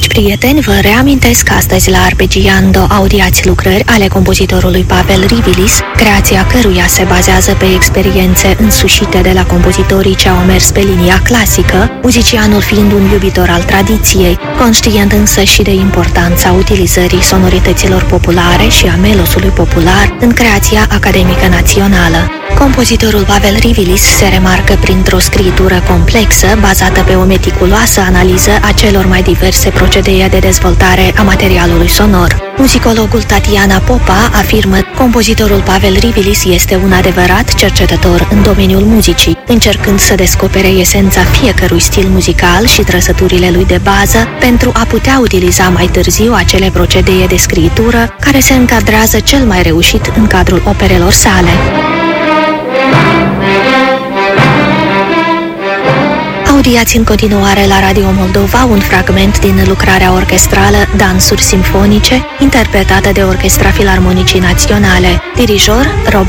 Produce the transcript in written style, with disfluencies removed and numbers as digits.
Dragi prieteni, vă reamintesc că astăzi la Arpeggiando audiați lucrări ale compozitorului Pavel Rivilis, creația căruia se bazează pe experiențe însușite de la compozitorii ce au mers pe linia clasică, muzicianul fiind un iubitor al tradiției, conștient însă și de importanța utilizării sonorităților populare și a melosului popular în creația academică națională. Compozitorul Pavel Rivilis se remarcă printr-o scritură complexă, bazată pe o meticuloasă analiză a celor mai diverse procedee de dezvoltare a materialului sonor. Muzicologul Tatiana Popa afirmă că compozitorul Pavel Rivilis este un adevărat cercetător în domeniul muzicii, încercând să descopere esența fiecărui stil muzical și trăsăturile lui de bază pentru a putea utiliza mai târziu acele procedee de scritură care se încadrează cel mai reușit în cadrul operelor sale. Audiați în continuare la Radio Moldova un fragment din lucrarea orchestrală Dansuri Simfonice, interpretată de Orchestra Filarmonicii Naționale. Dirijor Robert